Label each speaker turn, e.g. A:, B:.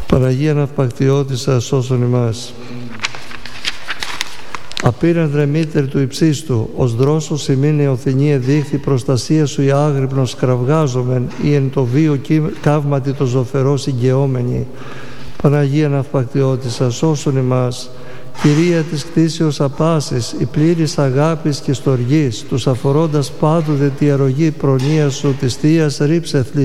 A: Παναγία Ναυπακτιώτισσα, σώσον ημάς. Απείραντρε μήτερ του υψίστου, ως δρόσος ημίν εωθηνή εδείχθη προστασία σου η άγρυπνος κραυγάζομεν ή εν το βίο καύματι το ζωφερό συγκαιόμενη. Παναγία Ναυπακτιώτισσα, σώσον ημάς. Κυρία της κτήσεως απάσης, η πλήρης αγάπης και στοργής, τους αφορώντας πάντοτε τη αρρωγή προνοία σου της Θείας ρίψε